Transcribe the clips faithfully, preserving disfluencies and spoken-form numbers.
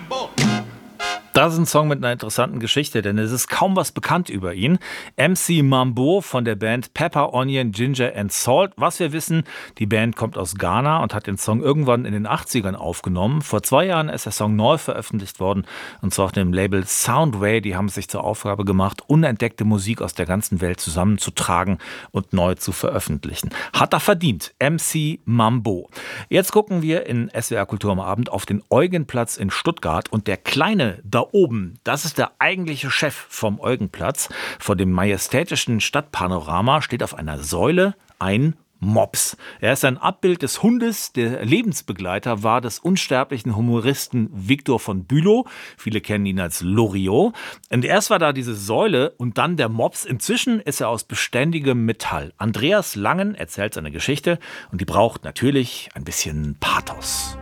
Mambo. Das ist ein Song mit einer interessanten Geschichte, denn es ist kaum was bekannt über ihn. M C Mambo von der Band Pepper, Onion, Ginger and Salt. Was wir wissen, die Band kommt aus Ghana und hat den Song irgendwann in den achtzigern aufgenommen. Vor zwei Jahren ist der Song neu veröffentlicht worden, und zwar auf dem Label Soundway. Die haben sich zur Aufgabe gemacht, unentdeckte Musik aus der ganzen Welt zusammenzutragen und neu zu veröffentlichen. Hat er verdient, M C Mambo. Jetzt gucken wir in S W R Kultur am Abend auf den Eugenplatz in Stuttgart, und der Kleine da oben, das ist der eigentliche Chef vom Eugenplatz. Vor dem majestätischen Stadtpanorama steht auf einer Säule ein Mops. Er ist ein Abbild des Hundes. Der Lebensbegleiter war des unsterblichen Humoristen Victor von Bülow. Viele kennen ihn als Loriot. Und erst war da diese Säule und dann der Mops. Inzwischen ist er aus beständigem Metall. Andreas Langen erzählt seine Geschichte, und die braucht natürlich ein bisschen Pathos.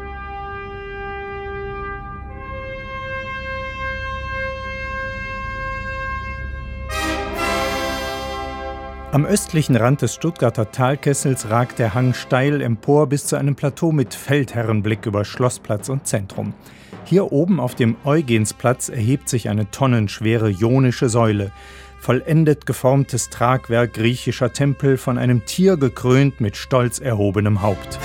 Am östlichen Rand des Stuttgarter Talkessels ragt der Hang steil empor bis zu einem Plateau mit Feldherrenblick über Schlossplatz und Zentrum. Hier oben auf dem Eugensplatz erhebt sich eine tonnenschwere ionische Säule. Vollendet geformtes Tragwerk griechischer Tempel, von einem Tier gekrönt mit stolz erhobenem Haupt.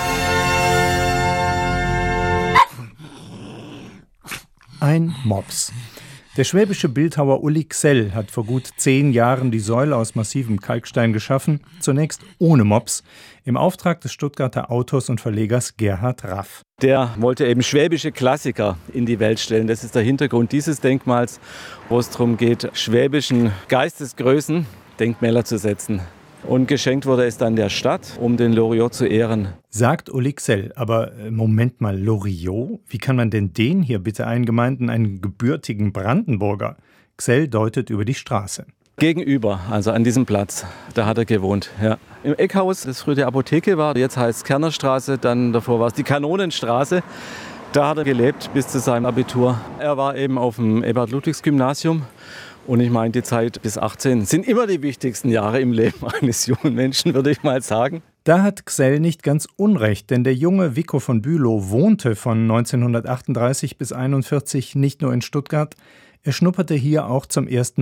Ein Mops. Der schwäbische Bildhauer Uli Gsell hat vor gut zehn Jahren die Säule aus massivem Kalkstein geschaffen, zunächst ohne Mops, im Auftrag des Stuttgarter Autors und Verlegers Gerhard Raff. Der wollte eben schwäbische Klassiker in die Welt stellen. Das ist der Hintergrund dieses Denkmals, wo es darum geht, schwäbischen Geistesgrößen Denkmäler zu setzen. Und geschenkt wurde es dann der Stadt, um den Loriot zu ehren. Sagt Uli Gsell. Aber Moment mal, Loriot? Wie kann man denn den hier bitte eingemeinden, einen gebürtigen Brandenburger? Gsell deutet über die Straße. Gegenüber, also an diesem Platz, da hat er gewohnt. Ja. Im Eckhaus, das früher die Apotheke war, jetzt heißt es Kernerstraße, dann davor war es die Kanonenstraße. Da hat er gelebt bis zu seinem Abitur. Er war eben auf dem Ebert-Ludwigs-Gymnasium. Und ich meine, die Zeit bis achtzehn sind immer die wichtigsten Jahre im Leben eines jungen Menschen, würde ich mal sagen. Da hat Gsell nicht ganz unrecht, denn der junge Victor von Bülow wohnte von neunzehnhundertachtunddreißig bis einundvierzig nicht nur in Stuttgart, er schnupperte hier auch zum ersten